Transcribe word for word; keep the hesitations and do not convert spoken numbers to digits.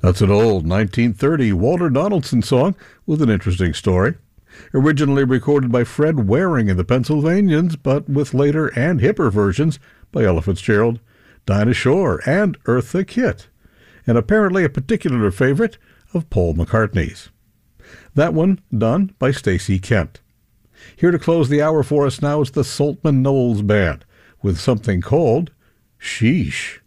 That's an old nineteen thirty Walter Donaldson song with an interesting story. Originally recorded by Fred Waring and the Pennsylvanians, but with later and hipper versions by Ella Fitzgerald, Dinah Shore, and Eartha Kitt, and apparently a particular favorite of Paul McCartney's. That one done by Stacey Kent. Here to close the hour for us now is the Saltman Knowles Band with something called Sheesh.